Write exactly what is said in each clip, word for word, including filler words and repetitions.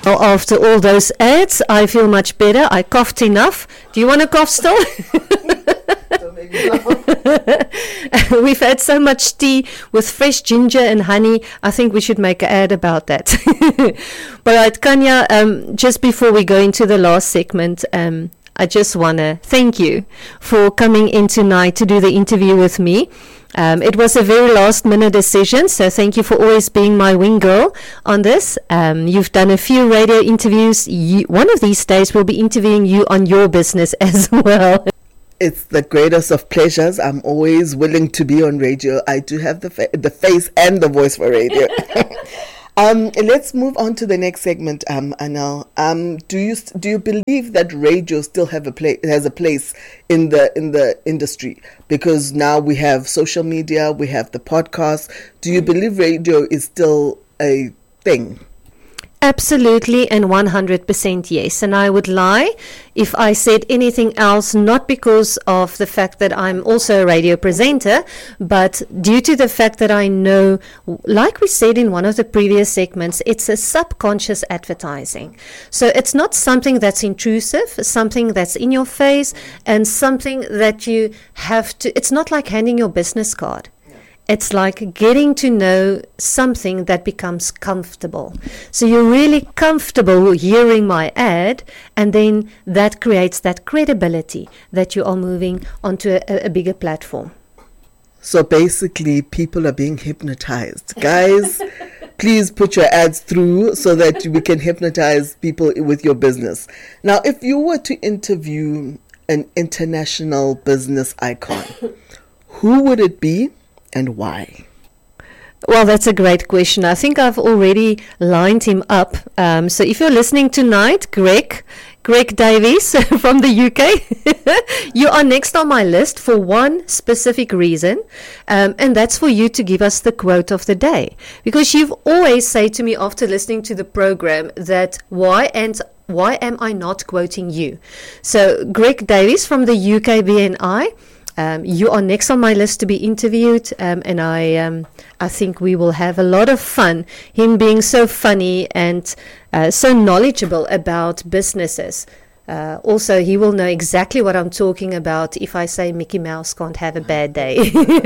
Well, after all those ads, I feel much better. I coughed enough. Do you want to cough still? We've had so much tea with fresh ginger and honey. I think we should make an ad about that. But right, Kanya, um, just before we go into the last segment, um, I just want to thank you for coming in tonight to do the interview with me. Um, it was a very last minute decision, so thank you for always being my wing girl on this. Um, you've done a few radio interviews. You, one of these days we'll be interviewing you on your business as well. It's the greatest of pleasures. I'm always willing to be on radio. I do have the fa- the face and the voice for radio. um, let's move on to the next segment, um, Anel. Um, do you do you believe that radio still have a place has a place in the in the industry? Because now we have social media, we have the podcast. Do you believe radio is still a thing? Absolutely, and one hundred percent yes. And I would lie if I said anything else, not because of the fact that I'm also a radio presenter, but due to the fact that I know, like we said in one of the previous segments, it's a subconscious advertising. So it's not something that's intrusive, something that's in your face, and something that you have to, it's not like handing your business card. It's like getting to know something that becomes comfortable. So you're really comfortable hearing my ad, and then that creates that credibility that you are moving onto a, a bigger platform. So basically, people are being hypnotized. Guys, please put your ads through so that we can hypnotize people with your business. Now, if you were to interview an international business icon, who would it be? And why? Well, that's a great question. I think I've already lined him up. Um, so if you're listening tonight, Greg, Greg Davies from the U K, you are next on my list for one specific reason, um, and that's for you to give us the quote of the day. Because you've always said to me after listening to the program that why and why am I not quoting you? So Greg Davies from the U K B N I, Um, you are next on my list to be interviewed, um, and I um, I think we will have a lot of fun. Him being so funny and uh, so knowledgeable about businesses. Uh, also, he will know exactly what I'm talking about if I say Mickey Mouse can't have a bad day.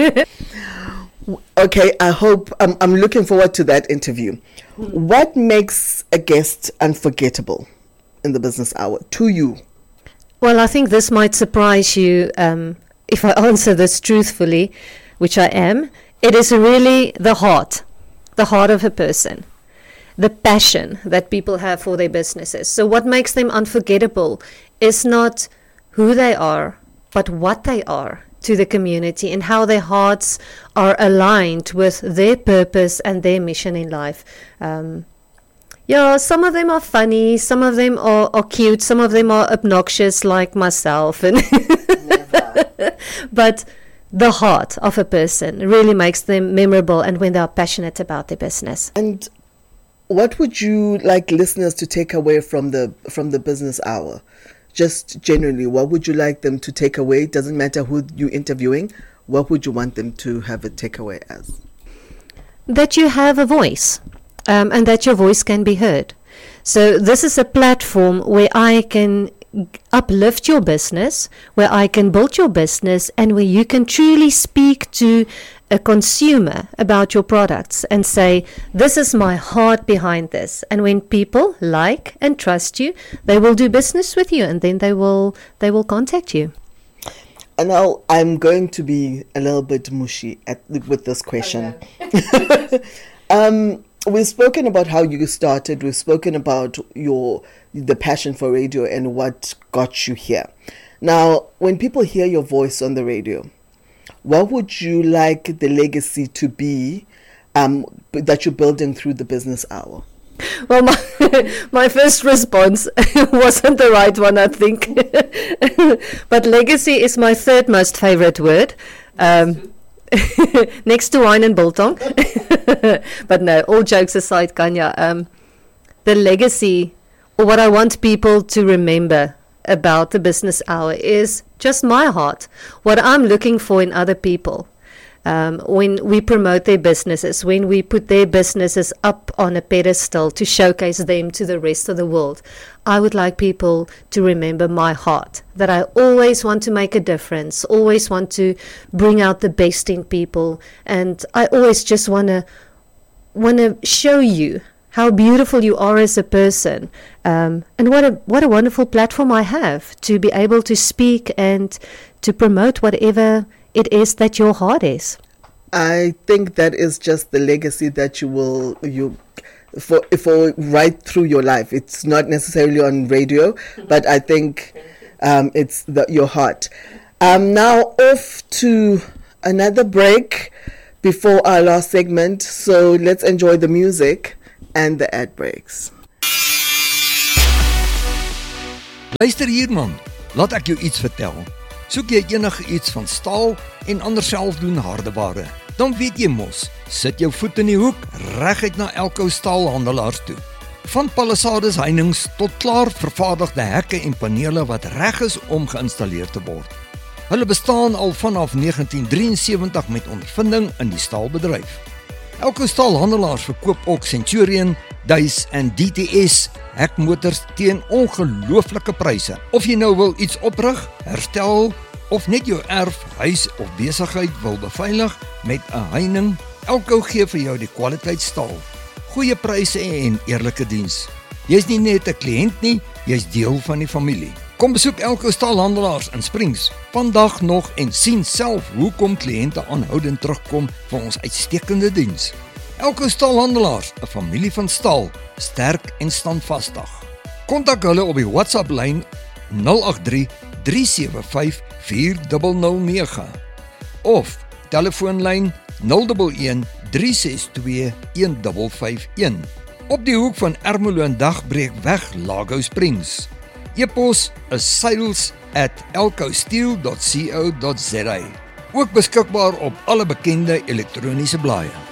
Okay, I hope, I'm, I'm looking forward to that interview. What makes a guest unforgettable in the business hour to you? Well, I think this might surprise you. Um, If I answer this truthfully, which I am, it is really the heart, the heart of a person, the passion that people have for their businesses. So what makes them unforgettable is not who they are, but what they are to the community and how their hearts are aligned with their purpose and their mission in life. Um, Yeah, some of them are funny, some of them are, are cute, some of them are obnoxious like myself. And but the heart of a person really makes them memorable, and when they are passionate about their business. And what would you like listeners to take away from the from the business hour? Just generally, what would you like them to take away? It doesn't matter who you're interviewing. What would you want them to have a takeaway as? That you have a voice. Um, and that your voice can be heard. So this is a platform where I can uplift your business, where I can build your business, and where you can truly speak to a consumer about your products and say, this is my heart behind this. And when people like and trust you, they will do business with you, and then they will they will contact you. And now I'm going to be a little bit mushy at, with this question. Okay. um, We've spoken about how you started. We've spoken about your the passion for radio and what got you here. Now, when people hear your voice on the radio, what would you like the legacy to be um, that you're building through the business hour? Well, my, my first response wasn't the right one, I think. But legacy is my third most favorite word. Um, next to wine and biltong. But no, all jokes aside, Kanya, um, the legacy, or what I want people to remember about the business hour, is just my heart, what I'm looking for in other people. um, when we promote their businesses, when we put their businesses up on a pedestal to showcase them to the rest of the world, I would like people to remember my heart, that I always want to make a difference, always want to bring out the best in people, and I always just want to want to show you how beautiful you are as a person, um, and what a what a wonderful platform I have to be able to speak and to promote whatever it is that your heart is. I think that is just the legacy that you will you for for right through your life. It's not necessarily on radio, but I think um, it's the, your heart. Um, now off to another break before our last segment. So let's enjoy the music and the ad breaks. Luister hier man, laat ek jou iets vertel. Soek jy enige iets van staal en ander selfdoen hardeware, dan weet jy mos, sit jou voet in die hoek, reguit na Elko staalhandelaars toe. Van palissades heininge tot klaar vervaardigde hekke en panele wat reg is om geïnstalleer te word. Hulle bestaan al vanaf negentien drieënsewentig met ondervinding in die staalbedryf. Elko staalhandelaars verkoop ook Centurion, Duis en D T S hekmotors teen ongelooflike pryse. Of jy nou wil iets oprig, herstel of net jou erf, huis of besigheid wil beveilig met 'n heining, Elko gee vir jou die kwaliteit staal. Goeie pryse en eerlike diens. Jy's nie net 'n kliënt nie, jy's deel van die familie. Kom besoek Elko staalhandelaars in Springs vandag nog en sien self hoekom kliënte aanhoudend terugkom vir ons uitstekende diens. Elko staalhandelaars, 'n familie van staal, sterk en standvastig. Kontak hulle op die WhatsApp lyn nul agt drie, drie sewe vyf, vier nul nul nege of telefoonlyn nul een een, drie ses twee, een vyf vyf een op die hoek van Ermelo en Dagbreekweg, Lago Springs. E-pos is sales at elkosteel dot co dot za. Ook beskikbaar op alle bekende elektroniese blaaie.